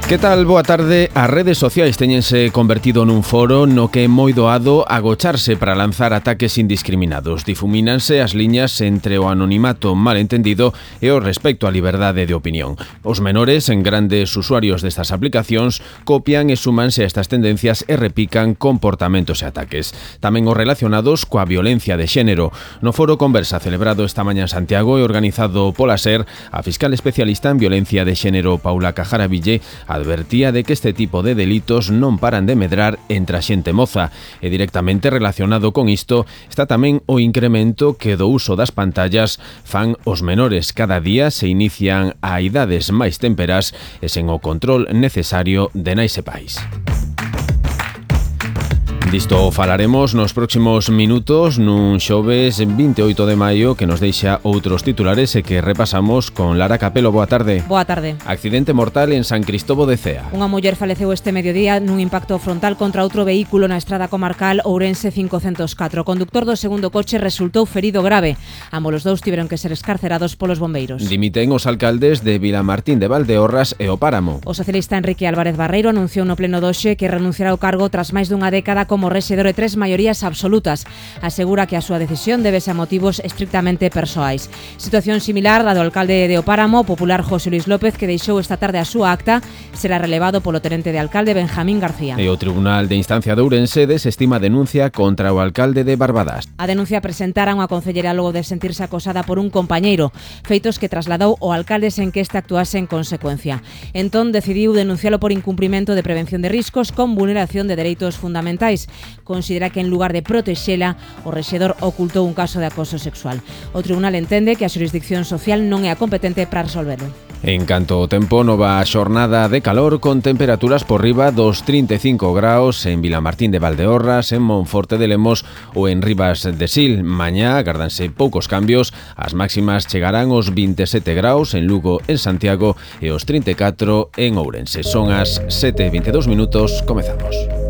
Que tal? Boa tarde. As redes sociais teñense convertido nun foro no que é moi doado agocharse para lanzar ataques indiscriminados. Difumínanse as liñas entre o anonimato malentendido e o respecto á liberdade de opinión. Os menores, en grandes usuarios destas aplicacións, copian e súmanse a estas tendencias e repican comportamentos e ataques. Tamén os relacionados coa violencia de xénero. No foro Conversa celebrado esta mañá en Santiago e organizado pola SER, a fiscal especialista en violencia de xénero Paula Cajaraville advertía de que este tipo de delitos non paran de medrar entre a xente moza e directamente relacionado con isto está tamén o incremento que do uso das pantallas fan os menores. Cada día se inician a idades máis temperas e sen o control necesario de nais e pais. Disto falaremos nos próximos minutos nun xoves 28 de maio que nos deixa outros titulares e que repasamos con Lara Capelo. Boa tarde. Boa tarde. Accidente mortal en San Cristóbal de Cea. Unha muller faleceu este mediodía nun impacto frontal contra outro vehículo na estrada comarcal Ourense 504. O conductor do segundo coche resultou ferido grave. Ambos os dous tiveron que ser escarcerados polos bombeiros. Dimiten os alcaldes de Vilamartín de Valdeorras e o Páramo. O socialista Enrique Álvarez Barreiro anunciou no pleno doxe que renunciará ao cargo tras máis dunha década como rexedor de 3 maiorías absolutas. Asegura que a súa decisión débese a motivos estrictamente persoais. Situación similar a do alcalde de O Páramo, o popular José Luis López, que deixou esta tarde a súa acta, será relevado polo tenente de alcalde Benjamín García. E o Tribunal de Instancia de Ourense desestima denuncia contra o alcalde de Barbadas. A denuncia presentara unha concellera logo de sentirse acosada por un compañeiro, feitos que trasladou o alcalde sen que este actuase en consecuencia. Entón decidiu denuncialo por incumprimento de prevención de riscos con vulneración de dereitos fundamentais. Considera que en lugar de protexela, o rexedor ocultou un caso de acoso sexual. O tribunal entende que a xurisdicción social non é a competente para resolverlo. En canto ao tempo, nova xornada de calor con temperaturas por riba dos 35 graus en Vilamartín de Valdeorras, en Monforte de Lemos ou en Ribas de Sil. Mañá agardanse poucos cambios, as máximas chegarán aos 27 graus en Lugo, en Santiago e aos 34 en Ourense. Son as 7:22 minutos, comezamos.